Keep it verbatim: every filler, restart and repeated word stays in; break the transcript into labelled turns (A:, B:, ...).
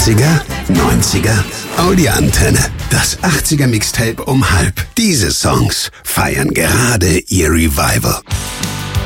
A: achtziger, neunziger, Audi-Antenne. Das achtziger Mixtape um halb. Diese Songs feiern gerade ihr Revival.